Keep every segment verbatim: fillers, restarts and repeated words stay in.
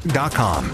dot com.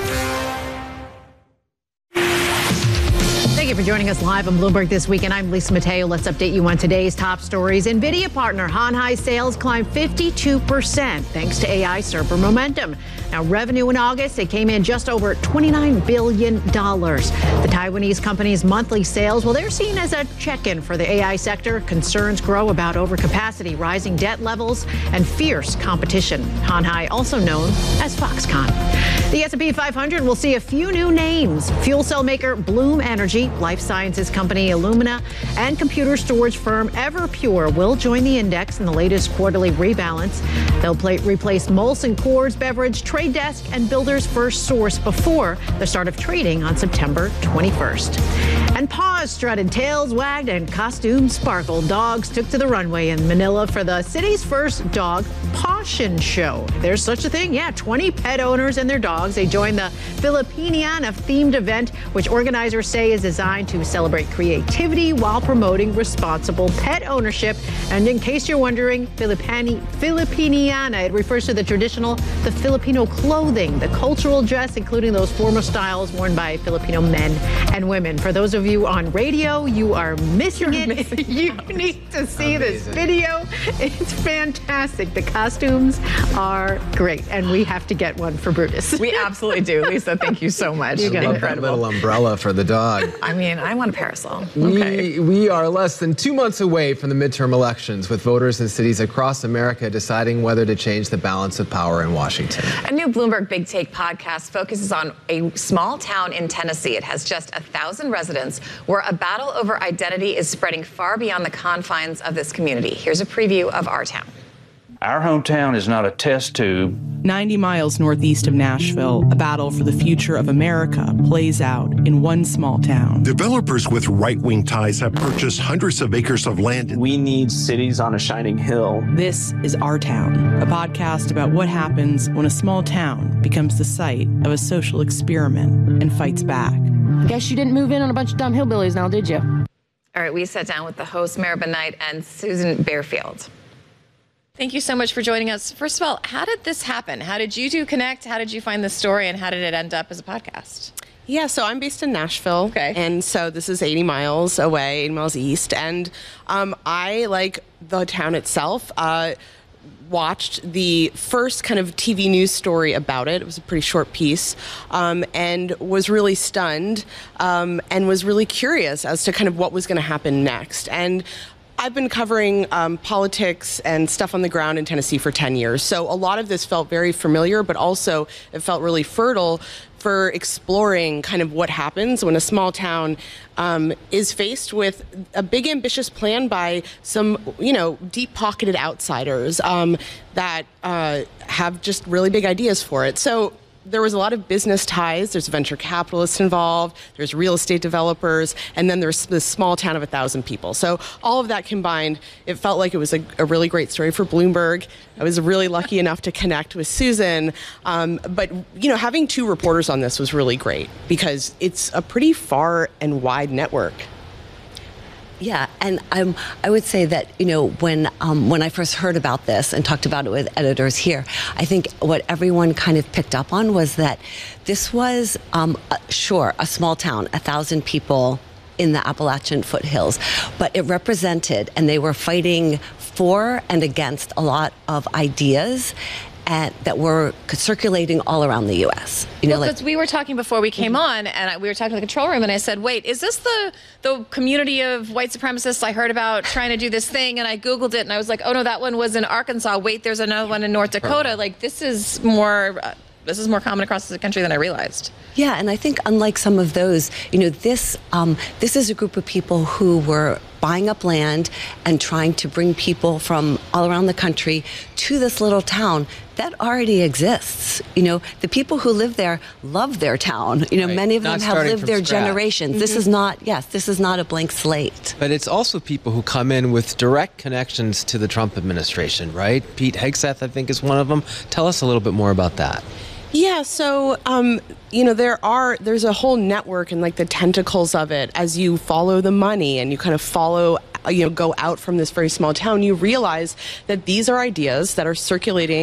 Thank you for joining us live on Bloomberg This Week, and I'm Lisa Mateo. Let's update you on today's top stories. NVIDIA partner Hon Hai sales climbed fifty-two percent thanks to A I server momentum. Now, revenue in August, it came in just over twenty-nine billion dollars. The Taiwanese company's monthly sales, well, they're seen as a check-in for the A I sector. Concerns grow about overcapacity, rising debt levels, and fierce competition. Hon Hai, also known as Foxconn. The S and P five hundred will see a few new names. Fuel cell maker Bloom Energy, life sciences company Illumina, and computer storage firm Everpure will join the index in the latest quarterly rebalance. They'll play, replace Molson Coors Beverage, Trade Desk, and Builders First Source before the start of trading on September twenty-first. And paws strutted, tails wagged, and costumes sparkled. Dogs took to the runway in Manila for the city's first dog Pawshin show. There's such a thing, yeah, twenty pet owners and their dogs. They joined the Filipiniana themed event, which organizers say is designed to celebrate creativity while promoting responsible pet ownership. And in case you're wondering, Filipini, Filipiniana, it refers to the traditional, the Filipino clothing, the cultural dress, including those formal styles worn by Filipino men and women. For those of you on radio, you are missing you're it. Missing you need to see Amazing. This video. It's fantastic. The costumes are great, and we have to get one for Brutus. We absolutely do. Lisa, thank you so much. You got it. That little umbrella for the dog. I mean, I want a parasol. Okay. We, we are less than two months away from the midterm elections, with voters in cities across America deciding whether to change the balance of power in Washington. A new Bloomberg Big Take podcast focuses on a small town in Tennessee. It has just a thousand residents, where a battle over identity is spreading far beyond the confines of this community. Here's a preview of our town. Our hometown is not a test tube. ninety miles northeast of Nashville, a battle for the future of America plays out in one small town. Developers with right-wing ties have purchased hundreds of acres of land. We need cities on a shining hill. This is Our Town, a podcast about what happens when a small town becomes the site of a social experiment and fights back. Guess you didn't move in on a bunch of dumb hillbillies now, did you? All right, we sat down with the host, Maribel Knight, and Susan Barefield. Thank you so much for joining us. First of all, how did this happen? How did you two connect? How did you find this story? And how did it end up as a podcast? Yeah, so I'm based in Nashville. Okay. And so this is eighty miles away, eighty miles east. And um, I, like the town itself, uh, watched the first kind of T V news story about it. It was a pretty short piece, um, and was really stunned um, and was really curious as to kind of what was going to happen next. And I've been covering um, politics and stuff on the ground in Tennessee for ten years. So a lot of this felt very familiar, but also it felt really fertile for exploring kind of what happens when a small town um, is faced with a big ambitious plan by some, you know, deep-pocketed outsiders um, that uh, have just really big ideas for it. So there was a lot of business ties. There's venture capitalists involved. There's real estate developers. And then there's this small town of a thousand people. So all of that combined, it felt like it was a, a really great story for Bloomberg. I was really lucky enough to connect with Susan. Um, but, you know, having two reporters on this was really great because it's a pretty far and wide network. Yeah, and um, I would say that, you know, when um, when I first heard about this and talked about it with editors here, I think what everyone kind of picked up on was that this was, um, a, sure, a small town, a thousand people in the Appalachian foothills, but it represented, and they were fighting for and against a lot of ideas and that were circulating all around the U S. You know, well, because like, we were talking before we came mm-hmm. on, and I, we were talking in the control room, and I said, wait, is this the, the community of white supremacists I heard about trying to do this thing? And I Googled it, and I was like, oh, no, that one was in Arkansas. Wait, there's another one in North Dakota. Like, this is more... Uh, This is more common across the country than I realized. Yeah, and I think unlike some of those, you know, this um, this is a group of people who were buying up land and trying to bring people from all around the country to this little town that already exists. You know, the people who live there love their town. You know, right. many of not them have lived there scratch. generations. Mm-hmm. This is not, yes, this is not a blank slate. But it's also people who come in with direct connections to the Trump administration, right? Pete Hegseth, I think, is one of them. Tell us a little bit more about that. Yeah, so, um, you know, there are, there's a whole network and like the tentacles of it as you follow the money and you kind of follow, you know, go out from this very small town, you realize that these are ideas that are circulating